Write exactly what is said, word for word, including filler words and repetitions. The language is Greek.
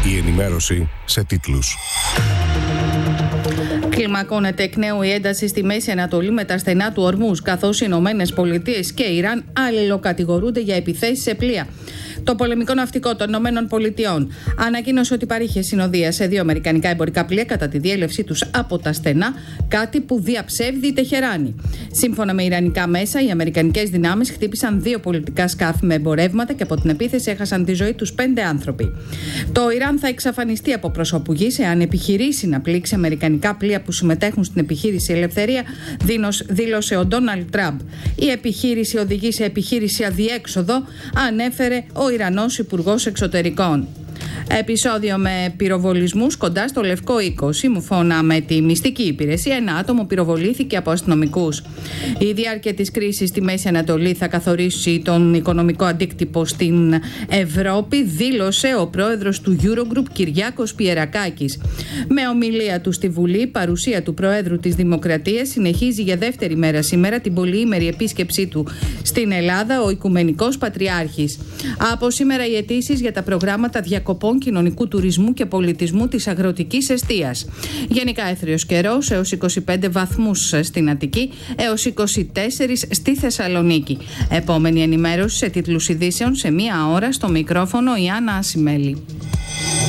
Η ενημέρωση σε τίτλους. Κλιμακώνεται εκ νέου η ένταση στη Μέση Ανατολή με τα στενά του Ορμούζ, καθώς οι Ηνωμένες Πολιτείες και Ιράν αλληλοκατηγορούνται για επιθέσεις σε πλοία. Το πολεμικό ναυτικό των Ηνωμένων Πολιτειών ανακοίνωσε ότι παρήχε συνοδεία σε δύο αμερικανικά εμπορικά πλοία κατά τη διέλευσή τους από τα στενά, κάτι που διαψεύδει η Τεχεράνη. Σύμφωνα με ιρανικά μέσα, οι αμερικανικές δυνάμεις χτύπησαν δύο πολιτικά σκάφη με εμπορεύματα και από την επίθεση έχασαν τη ζωή τους πέντε άνθρωποι. Το Ιράν θα εξαφανιστεί από πρόσωπου γης εάν επιχειρήσει να πλήξει αμερικανικά πλοία που συμμετέχουν στην επιχείρηση Ελευθερία, δήλωσε ο Ντόναλντ Τραμπ. Η επιχείρηση οδηγεί σε επιχείρηση αδιέξοδο, ανέφερε ο Ιρανός Υπουργός Εξωτερικών. Επεισόδιο με πυροβολισμούς κοντά στο Λευκό Οίκο. Σύμφωνα με τη μυστική υπηρεσία, ένα άτομο πυροβολήθηκε από αστυνομικούς. Η διάρκεια της κρίσης στη Μέση Ανατολή θα καθορίσει τον οικονομικό αντίκτυπο στην Ευρώπη, δήλωσε ο πρόεδρος του Eurogroup Κυριάκος Πιερακάκης. Με ομιλία του στη Βουλή, παρουσία του Προέδρου της Δημοκρατίας, συνεχίζει για δεύτερη μέρα σήμερα την πολυήμερη επίσκεψή του στην Ελλάδα ο Οικουμενικός Πατριάρχης. Από σήμερα οι αιτήσεις για τα προγράμματα διακοπών κοινωνικού τουρισμού και πολιτισμού της αγροτικής εστίας. Γενικά έθριος καιρός έως είκοσι πέντε βαθμούς στην Αττική έως είκοσι τέσσερα στη Θεσσαλονίκη. Επόμενη ενημέρωση σε τίτλους ειδήσεων σε μία ώρα, στο μικρόφωνο η Άννα Ασημέλη.